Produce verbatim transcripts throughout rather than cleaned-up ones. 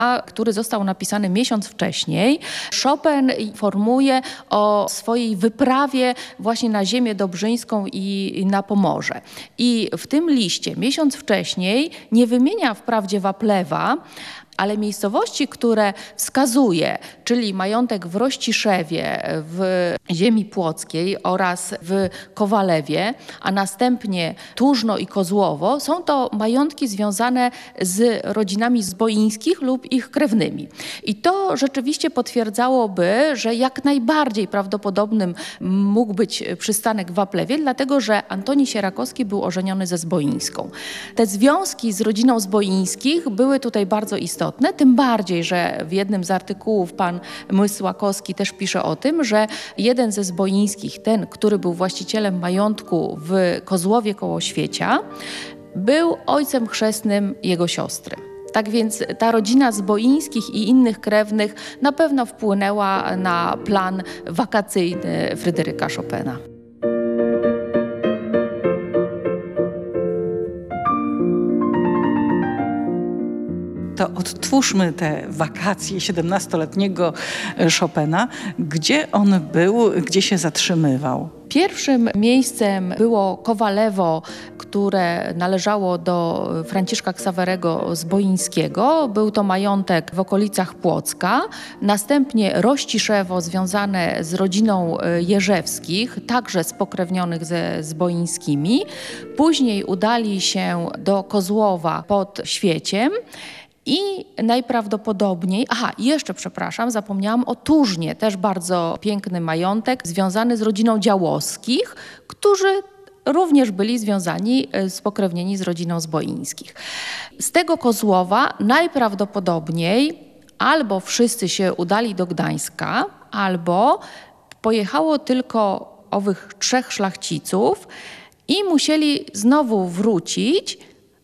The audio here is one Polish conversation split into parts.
który został napisany miesiąc wcześniej, Chopin informuje o swojej wyprawie właśnie na ziemię dobrzyńską i na Pomorze. I w tym liście miesiąc wcześniej nie wymienia wprawdzie Waplewa, ale miejscowości, które wskazuje, czyli majątek w Rościszewie, w ziemi płockiej oraz w Kowalewie, a następnie Tużno i Kozłowo, są to majątki związane z rodzinami zboińskich lub ich krewnymi. I to rzeczywiście potwierdzałoby, że jak najbardziej prawdopodobnym mógł być przystanek w Waplewie, dlatego że Antoni Sierakowski był ożeniony ze Zboińską. Te związki z rodziną Zboińskich były tutaj bardzo istotne. Tym bardziej, że w jednym z artykułów pan Mysłakowski też pisze o tym, że jeden ze Zboińskich, ten, który był właścicielem majątku w Kozłowie koło Świecia, był ojcem chrzestnym jego siostry. Tak więc ta rodzina Zboińskich i innych krewnych na pewno wpłynęła na plan wakacyjny Fryderyka Chopina. To odtwórzmy te wakacje siedemnastoletniego Chopina. Gdzie on był, gdzie się zatrzymywał? Pierwszym miejscem było Kowalewo, które należało do Franciszka Ksawerego Zboińskiego. Był to majątek w okolicach Płocka. Następnie Rościszewo związane z rodziną Jerzewskich, także spokrewnionych ze Zboińskimi. Później udali się do Kozłowa pod Świeciem. I najprawdopodobniej, aha, jeszcze przepraszam, zapomniałam o Tużnie, też bardzo piękny majątek związany z rodziną Działowskich, którzy również byli związani, spokrewnieni z rodziną Zboińskich. Z tego Kozłowa najprawdopodobniej albo wszyscy się udali do Gdańska, albo pojechało tylko owych trzech szlachciców i musieli znowu wrócić,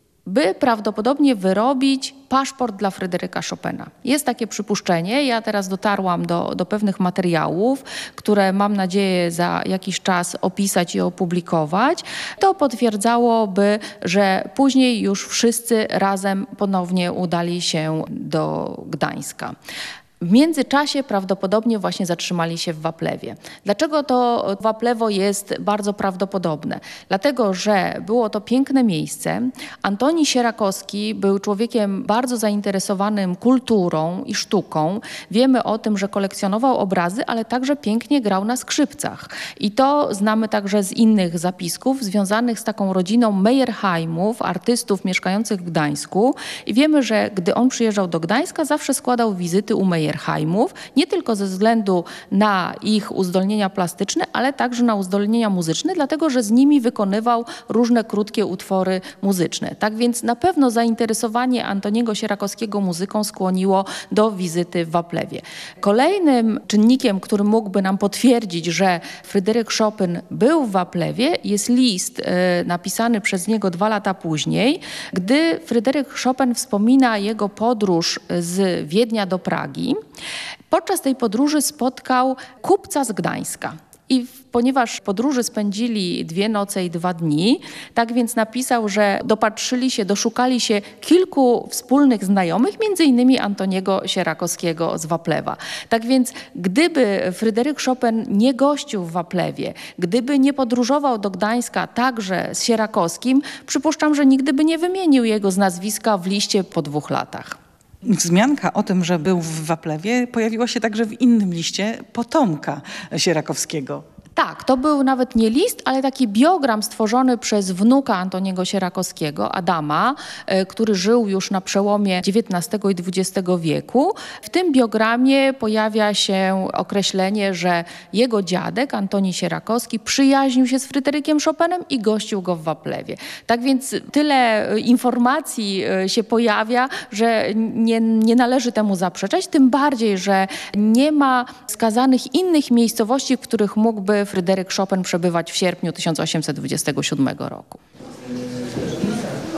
by prawdopodobnie wyrobić paszport dla Fryderyka Chopina. Jest takie przypuszczenie, ja teraz dotarłam do, do pewnych materiałów, które mam nadzieję za jakiś czas opisać i opublikować. To potwierdzałoby, że później już wszyscy razem ponownie udali się do Gdańska. W międzyczasie prawdopodobnie właśnie zatrzymali się w Waplewie. Dlaczego to Waplewo jest bardzo prawdopodobne? Dlatego, że było to piękne miejsce. Antoni Sierakowski był człowiekiem bardzo zainteresowanym kulturą i sztuką. Wiemy o tym, że kolekcjonował obrazy, ale także pięknie grał na skrzypcach. I to znamy także z innych zapisków związanych z taką rodziną Meyerheimów, artystów mieszkających w Gdańsku. I wiemy, że gdy on przyjeżdżał do Gdańska, zawsze składał wizyty u Meyerheimów. Meyerheimów, nie tylko ze względu na ich uzdolnienia plastyczne, ale także na uzdolnienia muzyczne, dlatego że z nimi wykonywał różne krótkie utwory muzyczne. Tak więc na pewno zainteresowanie Antoniego Sierakowskiego muzyką skłoniło do wizyty w Waplewie. Kolejnym czynnikiem, który mógłby nam potwierdzić, że Fryderyk Chopin był w Waplewie, jest list e, napisany przez niego dwa lata później, gdy Fryderyk Chopin wspomina jego podróż z Wiednia do Pragi. Podczas tej podróży spotkał kupca z Gdańska. I ponieważ podróży spędzili dwie noce i dwa dni, tak więc napisał, że dopatrzyli się, doszukali się kilku wspólnych znajomych, między innymi Antoniego Sierakowskiego z Waplewa. Tak więc gdyby Fryderyk Chopin nie gościł w Waplewie, gdyby nie podróżował do Gdańska także z Sierakowskim, przypuszczam, że nigdy by nie wymienił jego z nazwiska w liście po dwóch latach. Wzmianka o tym, że był w Waplewie, pojawiła się także w innym liście potomka Sierakowskiego. Tak, to był nawet nie list, ale taki biogram stworzony przez wnuka Antoniego Sierakowskiego, Adama, który żył już na przełomie dziewiętnastego i dwudziestego wieku. W tym biogramie pojawia się określenie, że jego dziadek, Antoni Sierakowski, przyjaźnił się z Fryderykiem Chopinem i gościł go w Waplewie. Tak więc tyle informacji się pojawia, że nie, nie należy temu zaprzeczać, tym bardziej, że nie ma wskazanych innych miejscowości, w których mógłby Fryderyk Chopin przebywać w sierpniu tysiąc osiemset dwudziestego siódmego roku.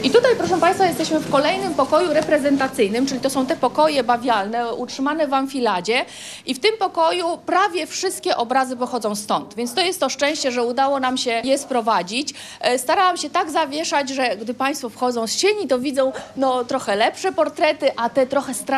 I tutaj, proszę Państwa, jesteśmy w kolejnym pokoju reprezentacyjnym, czyli to są te pokoje bawialne utrzymane w amfiladzie i w tym pokoju prawie wszystkie obrazy pochodzą stąd, więc to jest to szczęście, że udało nam się je sprowadzić. Starałam się tak zawieszać, że gdy Państwo wchodzą z cieni, to widzą no, trochę lepsze portrety, a te trochę straszniejsze